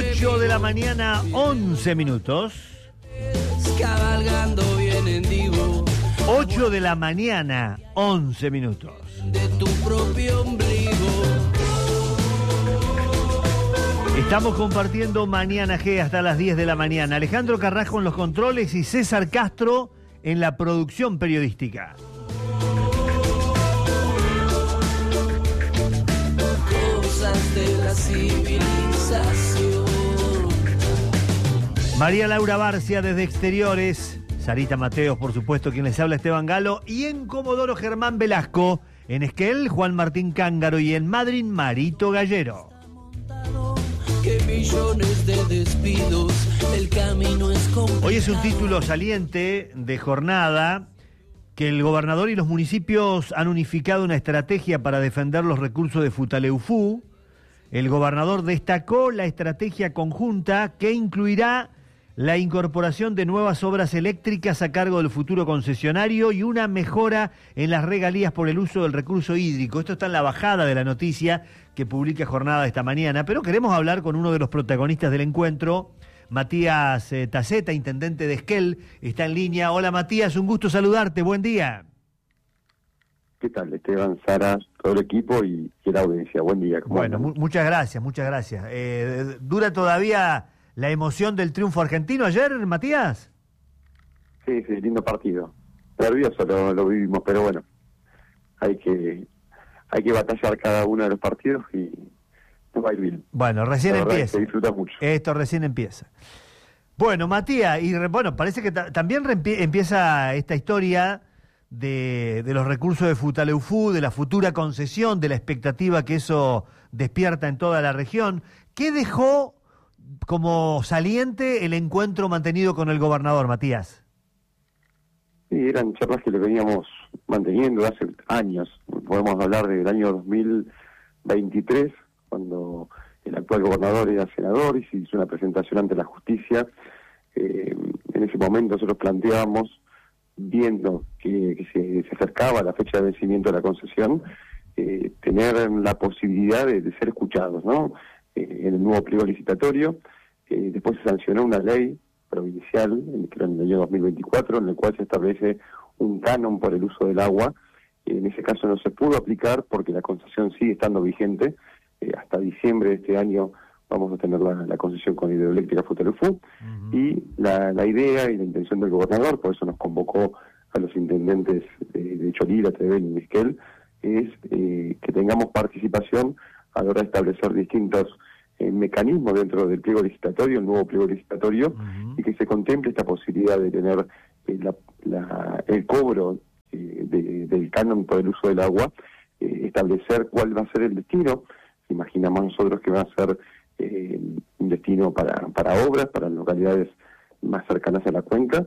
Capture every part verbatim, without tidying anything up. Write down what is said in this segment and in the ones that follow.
ocho de la mañana, once minutos. Cabalgando bien en divo. ocho de la mañana, once minutos. De tu propio ombligo. Estamos compartiendo Mañana G hasta las diez de la mañana. Alejandro Carrasco en los controles y César Castro en la producción periodística. Cosas de la civilización. María Laura Barcia desde Exteriores. Sarita Mateos, por supuesto, quien les habla, Esteban Galo. Y en Comodoro, Germán Velasco. En Esquel, Juan Martín Cángaro. Y en Madryn, Marito Gallero. Que millones de despidos, el camino es complicado. Hoy es un título saliente de jornada que el gobernador y los municipios han unificado una estrategia para defender los recursos de Futaleufú. El gobernador destacó la estrategia conjunta que incluirá la incorporación de nuevas obras eléctricas a cargo del futuro concesionario y una mejora en las regalías por el uso del recurso hídrico. Esto está en la bajada de la noticia que publica Jornada esta mañana, pero queremos hablar con uno de los protagonistas del encuentro, Matías eh, Taceta, intendente de Esquel, está en línea. Hola Matías, un gusto saludarte, buen día. ¿Qué tal, Esteban, Sara, todo el equipo y, y la audiencia? Buen día. Bueno, mu muchas gracias, muchas gracias. Eh, ¿Dura todavía la emoción del triunfo argentino ayer, Matías? Sí, sí, lindo partido. Nervioso lo, lo vivimos, pero bueno, hay que hay que batallar cada uno de los partidos y nos va a ir bien. Bueno, recién la verdad empieza. Se disfruta mucho. Esto recién empieza. Bueno, Matías, y re, bueno, parece que también empieza esta historia de, de los recursos de Futaleufú, de la futura concesión, de la expectativa que eso despierta en toda la región. ¿Qué dejó como saliente el encuentro mantenido con el gobernador, Matías? Sí, eran charlas que le veníamos manteniendo hace años. Podemos hablar del año dos mil veintitrés, cuando el actual gobernador era senador y se hizo una presentación ante la justicia. Eh, en ese momento nosotros planteábamos, viendo que, que se, se acercaba la fecha de vencimiento de la concesión, eh, tener la posibilidad de, de ser escuchados, ¿no? Eh, en el nuevo pliego licitatorio. Eh, después se sancionó una ley provincial, en, creo en el año dos mil veinticuatro, en el cual se establece un canon por el uso del agua. Eh, en ese caso no se pudo aplicar porque la concesión sigue estando vigente. Eh, hasta diciembre de este año vamos a tener la, la concesión con hidroeléctrica Futaleufú. Uh-huh. Y la, la idea y la intención del gobernador, por eso nos convocó a los intendentes de, de Cholila, Trevelin y Esquel, es eh, que tengamos participación a la hora de establecer distintos eh, mecanismos dentro del pliego licitatorio, el nuevo pliego licitatorio, uh-huh. y que se contemple esta posibilidad de tener eh, la, la, el cobro eh, de, del canon por el uso del agua, eh, establecer cuál va a ser el destino. Imaginamos nosotros que va a ser eh, un destino para, para obras, para localidades más cercanas a la cuenca,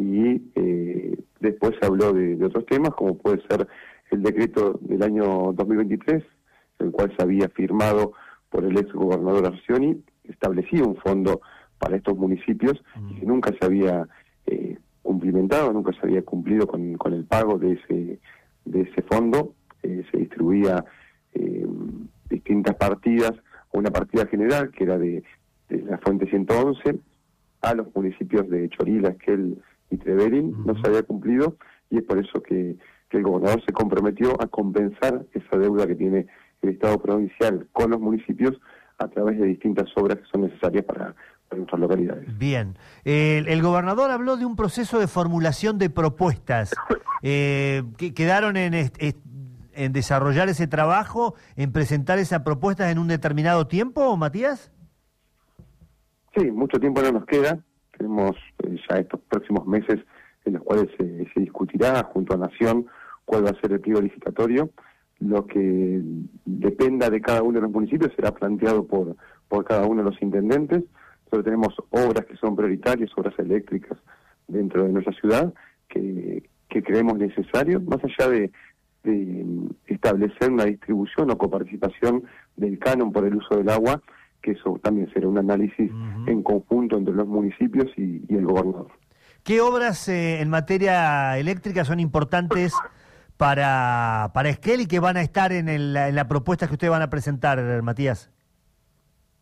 y eh, después se habló de, de otros temas, como puede ser el decreto del año dos mil veintitrés, el cual se había firmado por el ex gobernador Arcioni, establecía un fondo para estos municipios mm. y que nunca se había eh, cumplimentado, nunca se había cumplido con, con el pago de ese de ese fondo. Eh, se distribuía eh, distintas partidas, una partida general que era de, de la fuente ciento once a los municipios de Cholila, Esquel y Trevelin, mm. no se había cumplido, y es por eso que, que el gobernador se comprometió a compensar esa deuda que tiene el Estado provincial con los municipios a través de distintas obras que son necesarias para, para nuestras localidades. Bien. El, el gobernador habló de un proceso de formulación de propuestas. Eh, que quedaron en, en desarrollar ese trabajo, en presentar esas propuestas en un determinado tiempo, Matías. Sí, mucho tiempo no nos queda. Tenemos eh, ya estos próximos meses en los cuales se, se discutirá junto a Nación cuál va a ser el pliego licitatorio. Lo que dependa de cada uno de los municipios será planteado por, por cada uno de los intendentes. Nosotros tenemos obras que son prioritarias, obras eléctricas dentro de nuestra ciudad, que, que creemos necesarios, más allá de, de establecer una distribución o coparticipación del canon por el uso del agua, que eso también será un análisis uh-huh. en conjunto entre los municipios y, y el gobernador. ¿Qué obras eh, en materia eléctrica son importantes para, para Esquel y que van a estar en, el, en la propuesta que ustedes van a presentar, Matías?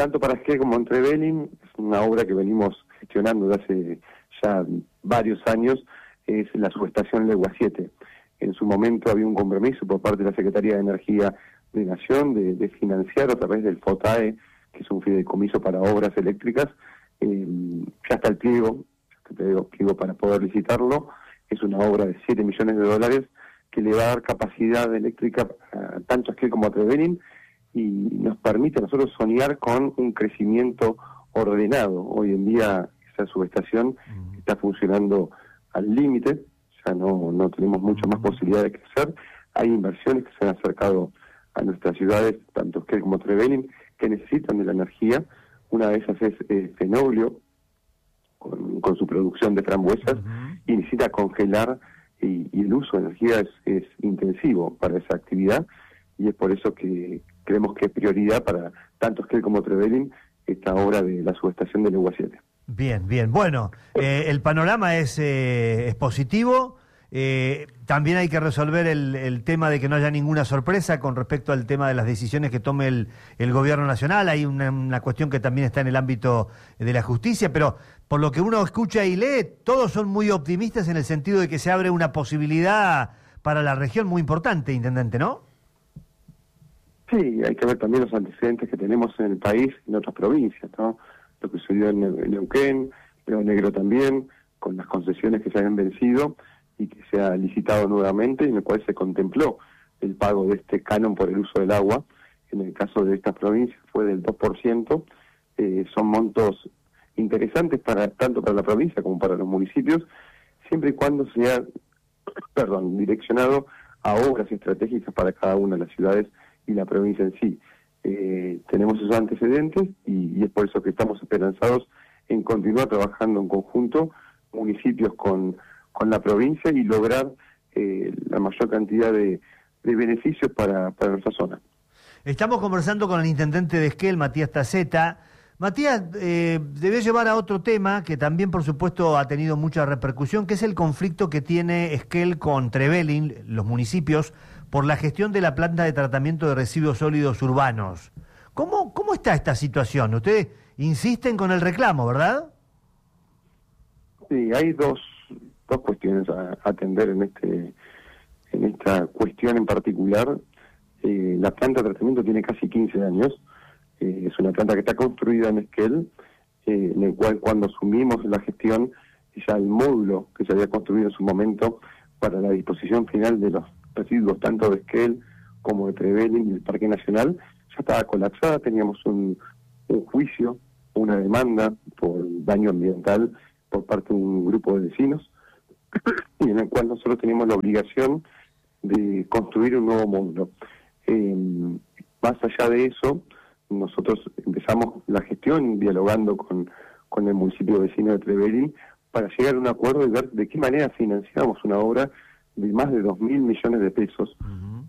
tanto para Esquel como en Trevelin, es una obra que venimos gestionando desde hace ya varios años, es la subestación Legua siete. En su momento había un compromiso por parte de la Secretaría de Energía de Nación de, de financiar a través del FOTAE, que es un fideicomiso para obras eléctricas. Eh, ya está el pliego, te digo, pliego para poder licitarlo. Es una obra de siete millones de dólares que le va a dar capacidad eléctrica a tanto a Esquel como a Trevelin y nos permite a nosotros soñar con un crecimiento ordenado. Hoy en día esa subestación mm. está funcionando al límite, ya no, no tenemos mucho más posibilidad de crecer. Hay inversiones que se han acercado a nuestras ciudades, tanto Esquel como Trevelin, que necesitan de la energía. Una de esas es eh, Fenoglio, con, con su producción de frambuesas, uh-huh. y necesita congelar, y, y el uso de energía es, es intensivo para esa actividad, y es por eso que creemos que es prioridad para tanto Esquel como Trevelin esta obra de la subestación de Legua siete. Bien, bien. Bueno, eh, el panorama es, eh, es positivo. Eh, también hay que resolver el, el tema de que no haya ninguna sorpresa con respecto al tema de las decisiones que tome el, el gobierno nacional. Hay una, una cuestión que también está en el ámbito de la justicia, pero por lo que uno escucha y lee, todos son muy optimistas en el sentido de que se abre una posibilidad para la región muy importante, intendente, ¿no? Sí, hay que ver también los antecedentes que tenemos en el país y en otras provincias, ¿no? Lo que sucedió en, en Neuquén, Río Negro también, con las concesiones que se habían vencido y que se ha licitado nuevamente, en el cual se contempló el pago de este canon por el uso del agua. En el caso de estas provincias fue del dos por ciento. Eh, son montos interesantes para tanto para la provincia como para los municipios, siempre y cuando sea, perdón, direccionado a obras estratégicas para cada una de las ciudades y la provincia en sí. Eh, tenemos esos antecedentes y, y es por eso que estamos esperanzados en continuar trabajando en conjunto, municipios con con la provincia y lograr eh, la mayor cantidad de, de beneficios para, para nuestra zona. Estamos conversando con el intendente de Esquel, Matías Taceta. Matías, eh, debe llevar a otro tema que también, por supuesto, ha tenido mucha repercusión, que es el conflicto que tiene Esquel con Trevelin, los municipios, por la gestión de la planta de tratamiento de residuos sólidos urbanos. ¿Cómo, cómo está esta situación? Ustedes insisten con el reclamo, ¿verdad? Sí, hay dos... dos cuestiones a atender en este en esta cuestión en particular. Eh, la planta de tratamiento tiene casi quince años, eh, es una planta que está construida en Esquel, eh, en el cual cuando asumimos la gestión, ya el módulo que se había construido en su momento para la disposición final de los residuos tanto de Esquel como de Trevelin y el Parque Nacional, ya estaba colapsada. Teníamos un, un juicio, una demanda por daño ambiental por parte de un grupo de vecinos, y en el cual nosotros teníamos la obligación de construir un nuevo módulo. Eh, más allá de eso, nosotros empezamos la gestión dialogando con, con el municipio vecino de Trevelin para llegar a un acuerdo y ver de qué manera financiamos una obra de más de dos mil millones de pesos. Uh-huh.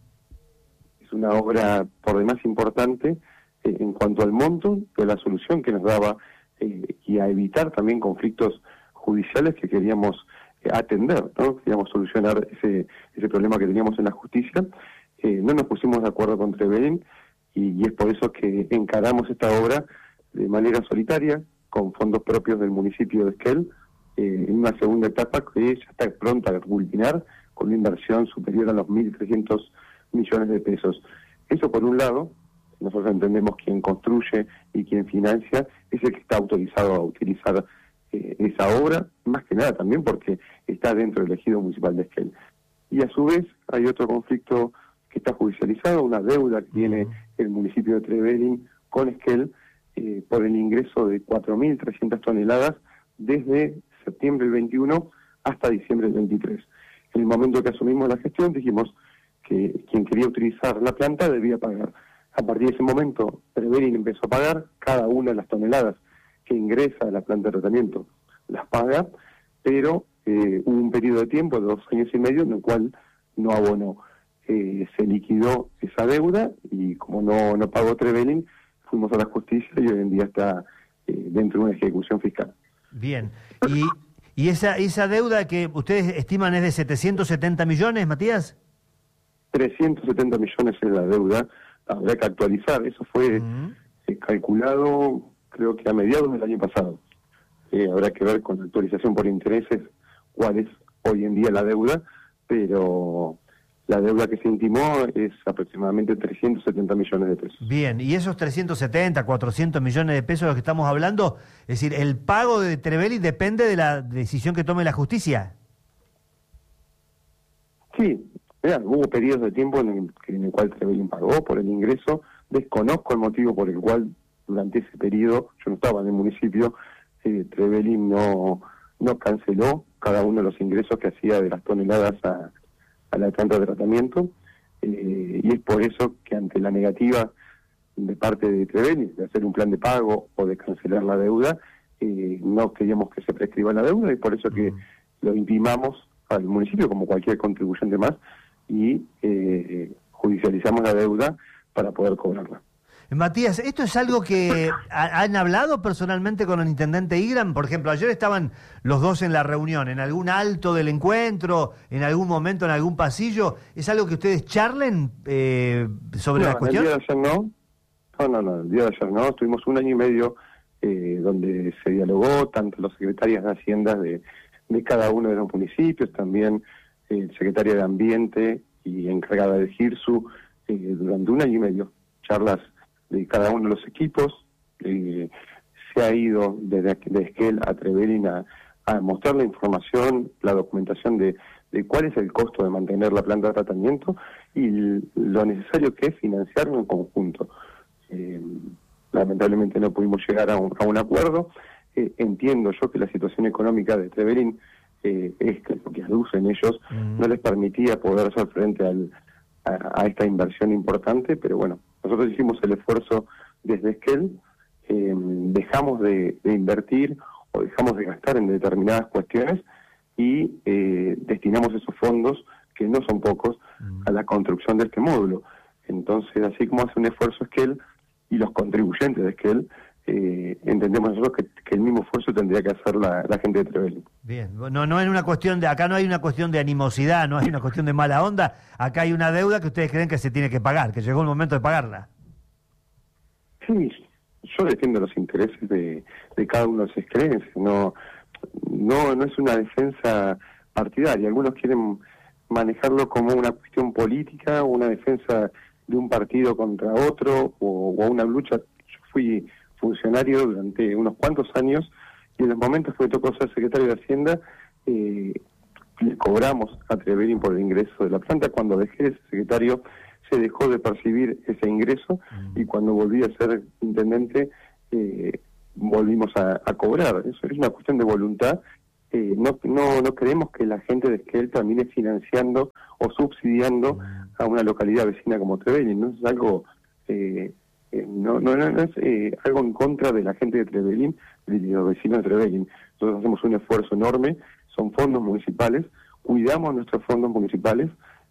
Es una obra por demás importante eh, en cuanto al monto de la solución que nos daba eh, y a evitar también conflictos judiciales que queríamos atender, ¿no? Queríamos solucionar ese ese problema que teníamos en la justicia. Eh, no nos pusimos de acuerdo con Trevelin y, y es por eso que encaramos esta obra de manera solitaria, con fondos propios del municipio de Esquel, eh, en una segunda etapa que ya está pronta a culminar con una inversión superior a los mil trescientos millones de pesos. Eso por un lado. Nosotros entendemos quién construye y quién financia es el que está autorizado a utilizar Eh, esa obra, más que nada también porque está dentro del ejido municipal de Esquel. Y a su vez hay otro conflicto que está judicializado, una deuda que tiene el municipio de Trevelin con Esquel eh, por el ingreso de cuatro mil trescientas toneladas desde septiembre del veintiuno hasta diciembre del veintitrés. En el momento que asumimos la gestión dijimos que quien quería utilizar la planta debía pagar. A partir de ese momento Trevelin empezó a pagar cada una de las toneladas que ingresa a la planta de tratamiento, las paga, pero eh, hubo un periodo de tiempo de dos años y medio en el cual no abonó. Eh, se liquidó esa deuda y como no, no pagó Trevelin, fuimos a la justicia y hoy en día está eh, dentro de una ejecución fiscal. Bien, y, y esa, esa deuda que ustedes estiman es de setecientos setenta millones, Matías. trescientos setenta millones es la deuda, habrá que actualizar, eso fue... Uh-huh. eh, calculado creo que a mediados del año pasado. Eh, habrá que ver con la actualización por intereses cuál es hoy en día la deuda, pero la deuda que se intimó es aproximadamente trescientos setenta millones de pesos. Bien, y esos trescientos setenta, cuatrocientos millones de pesos de los que estamos hablando, es decir, ¿el pago de Trevelin depende de la decisión que tome la justicia? Sí, mira, hubo periodos de tiempo en el, en el cual Trevelin pagó por el ingreso. Desconozco el motivo por el cual durante ese periodo, yo no estaba en el municipio, eh, Trevelin no, no canceló cada uno de los ingresos que hacía de las toneladas a, a la planta de tratamiento, eh, y es por eso que ante la negativa de parte de Trevelin de hacer un plan de pago o de cancelar la deuda, eh, no queríamos que se prescriba la deuda, y por eso que lo intimamos al municipio como cualquier contribuyente más, y eh, judicializamos la deuda para poder cobrarla. Matías, ¿esto es algo que ha, han hablado personalmente con el intendente Igram? Por ejemplo, ayer estaban los dos en la reunión, en algún alto del encuentro, en algún momento, en algún pasillo. ¿Es algo que ustedes charlen eh, sobre no, la cuestión? El día de ayer no, no, no, no, el día de ayer no, estuvimos un año y medio eh, donde se dialogó, tanto los secretarios de Hacienda de, de cada uno de los municipios, también el secretario de Ambiente y encargada de GIRSU, eh, durante un año y medio, charlas de cada uno de los equipos. Eh, se ha ido desde de Esquel a Trevelin a, a mostrar la información, la documentación de, de cuál es el costo de mantener la planta de tratamiento y l, lo necesario que es financiarlo en conjunto. Eh, lamentablemente no pudimos llegar a un, a un acuerdo. Eh, entiendo yo que la situación económica de Trevelin eh, es que lo que aducen ellos mm. no les permitía poder hacer frente al, a, a esta inversión importante, pero bueno, nosotros hicimos el esfuerzo desde Esquel, eh, dejamos de, de invertir o dejamos de gastar en determinadas cuestiones y eh, destinamos esos fondos, que no son pocos, mm. a la construcción de este módulo. Entonces, así como hace un esfuerzo Esquel y los contribuyentes de Esquel, eh, entendemos nosotros que, que el mismo esfuerzo tendría que hacer la, la gente de Trevelin. Bien, no, no es una cuestión de, acá no hay una cuestión de animosidad, no hay una cuestión de mala onda, acá hay una deuda que ustedes creen que se tiene que pagar, que llegó el momento de pagarla. Sí, yo defiendo los intereses de, de cada uno de los esquelenses, no, no, no es una defensa partidaria. Algunos quieren manejarlo como una cuestión política, una defensa de un partido contra otro, o, o una lucha. Yo fui funcionario durante unos cuantos años, y en los momentos que me tocó ser secretario de Hacienda, eh, le cobramos a Trevelin por el ingreso de la planta. Cuando dejé de ser secretario, se dejó de percibir ese ingreso, mm. y cuando volví a ser intendente, eh, volvimos a, a cobrar. Eso es una cuestión de voluntad. Eh, no, no, no queremos que la gente de Esquel termine financiando o subsidiando a una localidad vecina como Trevelin, ¿no? Es algo... Eh, Eh, no, no, no, no es eh, algo en contra de la gente de Trevelin, de los vecinos de Trevelin. Nosotros hacemos un esfuerzo enorme, son fondos municipales, cuidamos nuestros fondos municipales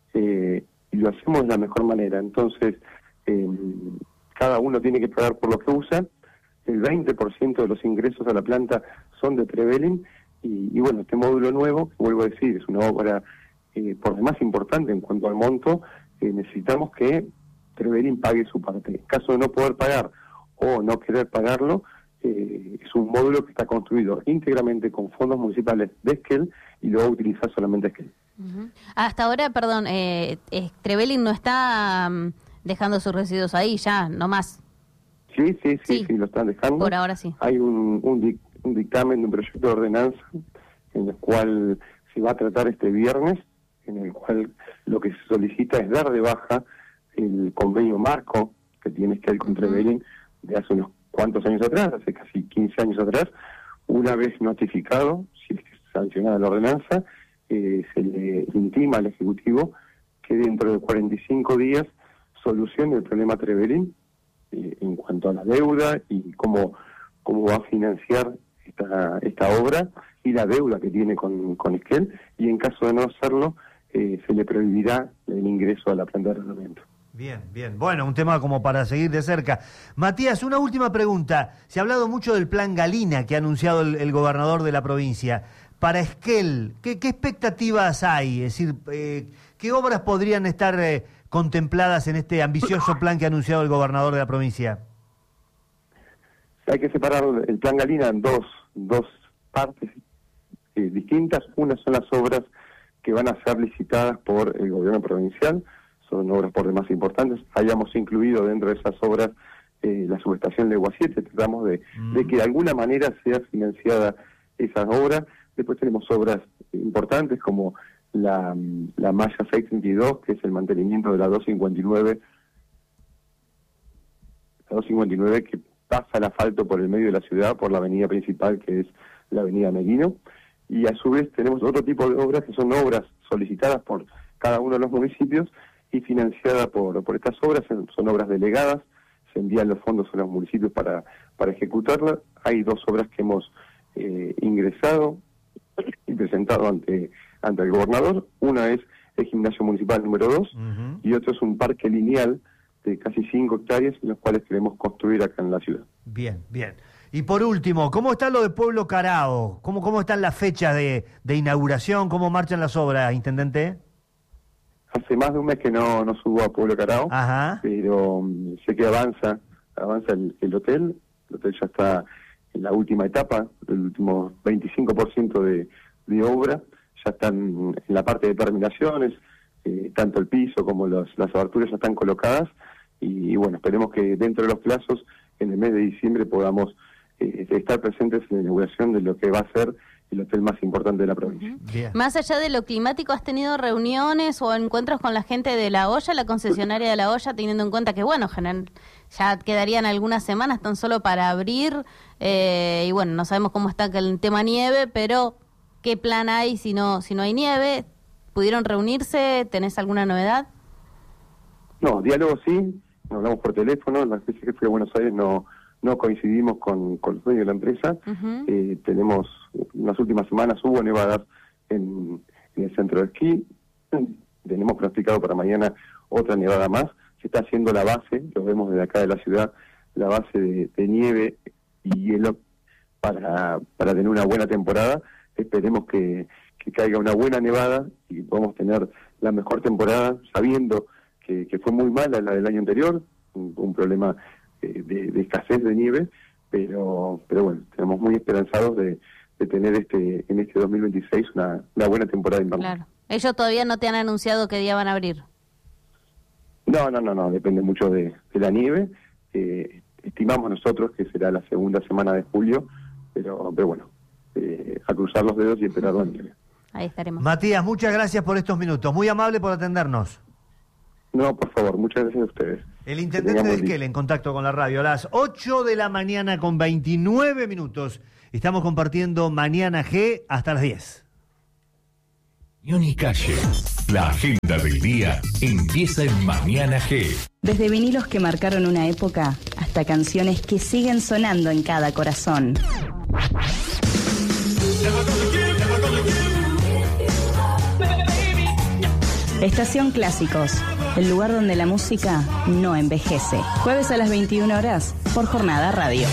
eh, y lo hacemos de la mejor manera. Entonces, eh, cada uno tiene que pagar por lo que usa. El veinte por ciento de los ingresos a la planta son de Trevelin, y, y bueno, este módulo nuevo, que vuelvo a decir, es una obra eh, por demás importante en cuanto al monto. Eh, necesitamos que Trevelin pague su parte. En caso de no poder pagar o no querer pagarlo, eh, es un módulo que está construido íntegramente con fondos municipales de Esquel y lo va a utilizar solamente Esquel. Uh-huh. Hasta ahora, perdón, eh, eh, Trevelin no está um, dejando sus residuos ahí ya, no más. Sí, sí, sí, sí, sí, lo están dejando. Por ahora sí. Hay un, un, dic un dictamen de un proyecto de ordenanza en el cual se va a tratar este viernes, en el cual lo que se solicita es dar de baja el convenio marco que tiene Esquel con Trevelin de hace unos cuantos años atrás, hace casi quince años atrás. Una vez notificado, si es sancionada la ordenanza, eh, se le intima al Ejecutivo que dentro de cuarenta y cinco días solucione el problema Trevelin eh, en cuanto a la deuda y cómo, cómo va a financiar esta, esta obra y la deuda que tiene con, con Esquel, y en caso de no hacerlo, eh, se le prohibirá el ingreso a la planta de tratamiento. Bien, bien. Bueno, un tema como para seguir de cerca. Matías, una última pregunta. Se ha hablado mucho del plan Galina que ha anunciado el, el gobernador de la provincia. Para Esquel, ¿qué, qué expectativas hay? Es decir, eh, ¿qué obras podrían estar eh, contempladas en este ambicioso plan que ha anunciado el gobernador de la provincia? Hay que separar el Plan Galina en dos, dos partes eh, distintas. Una son las obras que van a ser licitadas por el gobierno provincial, son obras por demás importantes. Hayamos incluido dentro de esas obras eh, la subestación de Legua siete, tratamos de, mm. de que de alguna manera sea financiada esas obras. Después tenemos obras importantes como la, la malla seiscientos treinta y dos, que es el mantenimiento de la doscientos cincuenta y nueve, la doscientos cincuenta y nueve que pasa el asfalto por el medio de la ciudad, por la avenida principal, que es la avenida Meguino. Y a su vez tenemos otro tipo de obras que son obras solicitadas por cada uno de los municipios y financiadas por, por estas obras, son obras delegadas, se envían los fondos a los municipios para, para ejecutarlas. Hay dos obras que hemos eh, ingresado y presentado ante, ante el gobernador. Una es el gimnasio municipal número dos, uh-huh. y otro es un parque lineal de casi cinco hectáreas en los cuales queremos construir acá en la ciudad. Bien, bien. Y por último, ¿cómo está lo de Pueblo Carao? ¿Cómo, cómo están las fechas de, de inauguración? ¿Cómo marchan las obras, intendente? Hace más de un mes que no, no subo a Pueblo Carao, Ajá. pero um, sé que avanza, avanza el, el hotel. El hotel ya está en la última etapa, el último veinticinco por ciento de, de obra. Ya están en la parte de terminaciones, eh, tanto el piso como los, las aberturas ya están colocadas. Y, y bueno, esperemos que dentro de los plazos, en el mes de diciembre, podamos eh, estar presentes en la inauguración de lo que va a ser el hotel más importante de la provincia. Bien. Más allá de lo climático, ¿has tenido reuniones o encuentros con la gente de La Hoya, la concesionaria de La Hoya, teniendo en cuenta que, bueno, general, ya quedarían algunas semanas tan solo para abrir, eh, y bueno, no sabemos cómo está el tema nieve, pero ¿qué plan hay si no, si no hay nieve? ¿Pudieron reunirse? ¿Tenés alguna novedad? No, diálogo sí, nos hablamos por teléfono, las veces que fui a Buenos Aires no... no coincidimos con, con los dueños de la empresa. Uh-huh. Eh, tenemos, en las últimas semanas hubo nevadas en, en el centro de esquí, tenemos pronosticado para mañana otra nevada más, se está haciendo la base, lo vemos desde acá de la ciudad, la base de, de nieve y hielo para, para tener una buena temporada. Esperemos que, que caiga una buena nevada y podamos tener la mejor temporada, sabiendo que, que fue muy mala la del año anterior, un, un problema De, de escasez de nieve, pero pero bueno, estamos muy esperanzados de, de tener este en este dos mil veintiséis una, una buena temporada invernal. Claro. ¿Ellos todavía no te han anunciado qué día van a abrir? No, no, no, no, depende mucho de, de la nieve. Eh, estimamos nosotros que será la segunda semana de julio, pero, pero bueno, eh, a cruzar los dedos y esperar la nieve. Ahí estaremos. Matías, muchas gracias por estos minutos, muy amable por atendernos. No, por favor, muchas gracias a ustedes. El intendente de Esquel en contacto con la radio a las ocho de la mañana con veintinueve minutos. Estamos compartiendo Mañana G hasta las diez. Yoni Calle. La agenda del día empieza en Mañana G. Desde vinilos que marcaron una época hasta canciones que siguen sonando en cada corazón. Estación Clásicos, el lugar donde la música no envejece. Jueves a las veintiuna horas por Jornada Radio.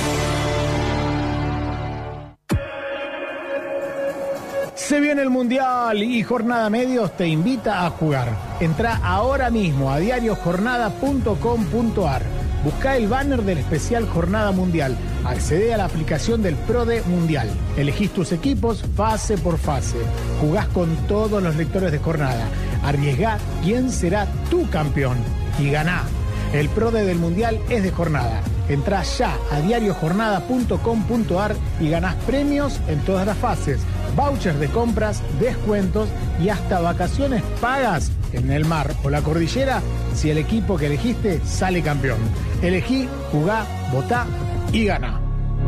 Se viene el Mundial y Jornada Medios te invita a jugar. Entrá ahora mismo a diario jornada punto com punto ar. Buscá el banner del especial Jornada Mundial. Accedé a la aplicación del PRODE Mundial. Elegís tus equipos fase por fase. Jugás con todos los lectores de Jornada. Arriesgá quién será tu campeón y ganá. El PRODE del Mundial es de Jornada. Entrá ya a diario jornada punto com punto ar y ganás premios en todas las fases, vouchers de compras, descuentos y hasta vacaciones pagas en el mar o la cordillera si el equipo que elegiste sale campeón. Elegí, jugá, votá y ganá.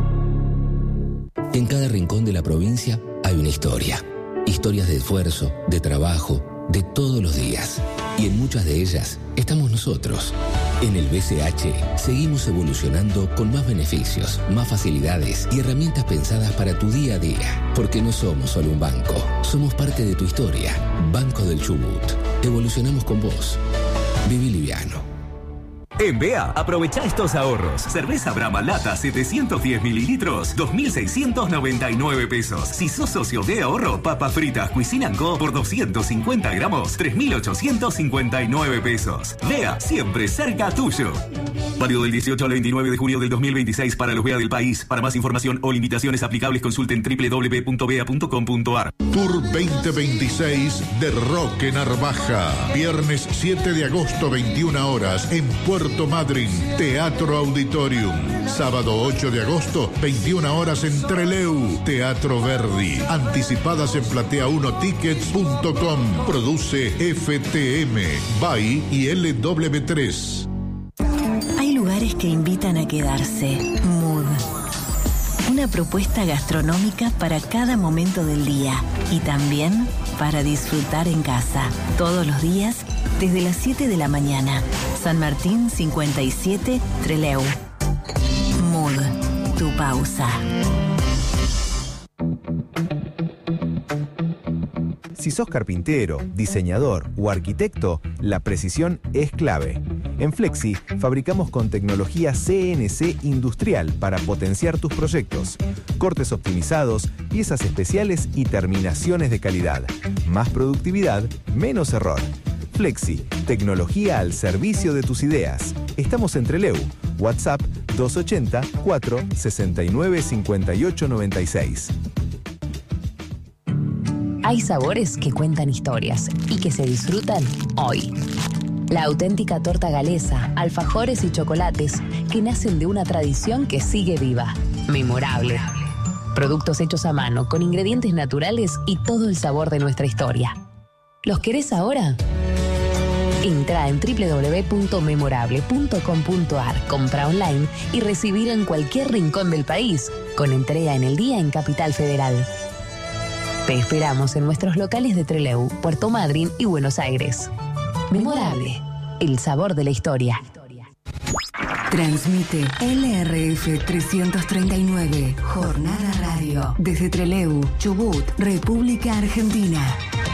En cada rincón de la provincia hay una historia. Historias de esfuerzo, de trabajo, de todos los días. Y en muchas de ellas estamos nosotros. En el B C H seguimos evolucionando con más beneficios, más facilidades y herramientas pensadas para tu día a día. Porque no somos solo un banco, somos parte de tu historia. Banco del Chubut. Evolucionamos con vos. Viví liviano. En B E A, aprovecha estos ahorros. Cerveza Brahma Lata setecientos diez mililitros, dos mil seiscientos noventa y nueve pesos. Si sos socio de ahorro, papas fritas Cuisine and Co por doscientos cincuenta gramos, tres mil ochocientos cincuenta y nueve pesos. B E A, siempre cerca tuyo. Válido del dieciocho al veintinueve de junio del dos mil veintiséis para los B E A del país. Para más información o limitaciones aplicables consulten doble u doble u doble u punto bea punto com punto ar. Tour veinte veintiséis de Roque Narvaja. Viernes siete de agosto, veintiuna horas, en Puerto Madryn, Teatro Auditorium. Sábado ocho de agosto, veintiuna horas, en Trelew, Teatro Verdi. Anticipadas en platea uno tickets punto com. Produce F T M, B A I y L W tres. Hay lugares que invitan a quedarse. Mood. Una propuesta gastronómica para cada momento del día y también para disfrutar en casa. Todos los días desde las siete de la mañana. San Martín cincuenta y siete, Trelew. Mood. Tu pausa. Si sos carpintero, diseñador o arquitecto, la precisión es clave. En Flexi fabricamos con tecnología C N C industrial para potenciar tus proyectos. Cortes optimizados, piezas especiales y terminaciones de calidad. Más productividad, menos error. Flexi, tecnología al servicio de tus ideas. Estamos en Trelew. WhatsApp dos ochenta, cuatro sesenta y nueve, cincuenta y ocho noventa y seis. Hay sabores que cuentan historias y que se disfrutan hoy. La auténtica torta galesa, alfajores y chocolates que nacen de una tradición que sigue viva. Memorable. Productos hechos a mano con ingredientes naturales y todo el sabor de nuestra historia. ¿Los querés ahora? Entra en doble u doble u doble u punto memorable punto com punto ar, compra online y recibilo en cualquier rincón del país, con entrega en el día en Capital Federal. Te esperamos en nuestros locales de Trelew, Puerto Madryn y Buenos Aires. Memorable, el sabor de la historia. Transmite L R F trescientos treinta y nueve, Jornada Radio, desde Trelew, Chubut, República Argentina.